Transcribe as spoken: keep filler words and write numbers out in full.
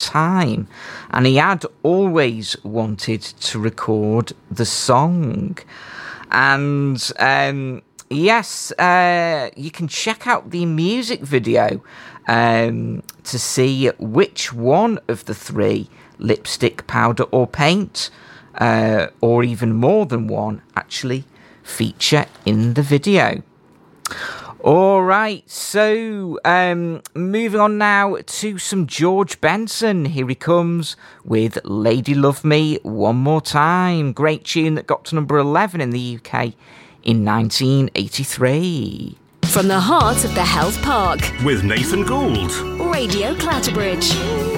time, and he had always wanted to record the song. And um, yes, uh, you can check out the music video um, to see which one of the three, lipstick, powder or paint, uh, or even more than one, actually feature in the video. All right, so um, moving on now to some George Benson. Here he comes with Lady Love Me One More Time. Great tune that got to number eleven in the U K in nineteen eighty-three. From the heart of the Health Park. With Nathan Gould. Radio Clatterbridge.